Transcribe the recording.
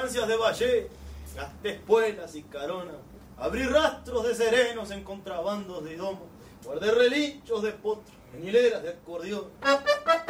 estancias de valle, gasté espuelas y caronas, abrí rastros de serenos en contrabandos de idomo, guardé relinchos de potro en hileras de acordeón.